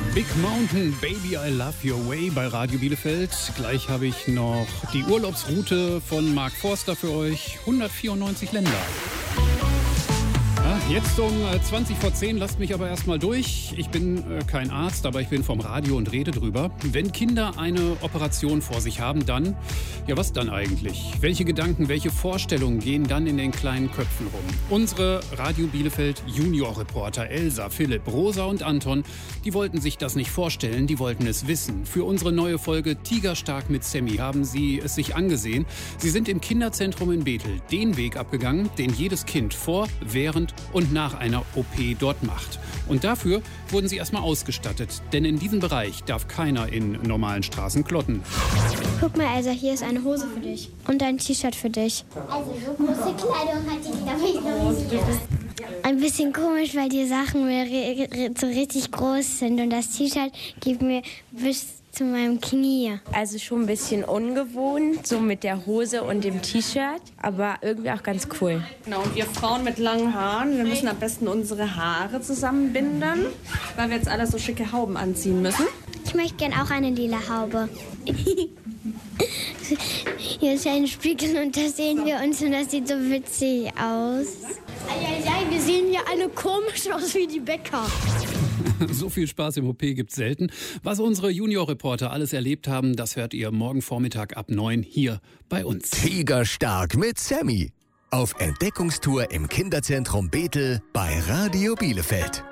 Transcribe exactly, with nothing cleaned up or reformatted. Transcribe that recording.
Big Mountain, Baby, I Love Your Way bei Radio Bielefeld. Gleich habe ich noch die Urlaubsroute von Mark Forster für euch. hundertvierundneunzig Länder. Ja, jetzt um zwanzig vor zehn, lasst mich aber erstmal durch. Ich bin äh, kein Arzt, aber ich bin vom Radio und rede drüber. Wenn Kinder eine Operation vor sich haben, dann, ja was dann eigentlich? Welche Gedanken, welche Vorstellungen gehen dann in den kleinen Köpfen rum? Unsere Radio Bielefeld Junior-Reporter Elsa, Philipp, Rosa und Anton, die wollten sich das nicht vorstellen, die wollten es wissen. Für unsere neue Folge Tigerstark mit Sammy haben sie es sich angesehen. Sie sind im Kinderzentrum in Bethel den Weg abgegangen, den jedes Kind vor, während und nach einer O P dort macht. Und dafür wurden sie erstmal ausgestattet, denn in diesem Bereich darf keiner in normalen Straßen klotten. Guck mal, Elsa, hier ist eine Hose für dich und ein T-Shirt für dich. Also so große Kleidung hat die, glaube ich, noch nicht wieder. Ein bisschen komisch, weil die Sachen so richtig groß sind und das T-Shirt geht mir bis zu meinem Knie. Also schon ein bisschen ungewohnt, so mit der Hose und dem T-Shirt, aber irgendwie auch ganz cool. Genau, und wir Frauen mit langen Haaren, wir müssen am besten unsere Haare zusammenbinden, weil wir jetzt alle so schicke Hauben anziehen müssen. Ich möchte gern auch eine lila Haube. Hier ist ein Spiegel und da sehen wir uns und das sieht so witzig aus. Ja, wir sehen ja alle komisch aus wie die Bäcker. So viel Spaß im O P gibt's selten. Was unsere Junior-Reporter alles erlebt haben, das hört ihr morgen Vormittag ab neun hier bei uns. Tigerstark mit Sammy. Auf Entdeckungstour im Kinderzentrum Bethel bei Radio Bielefeld.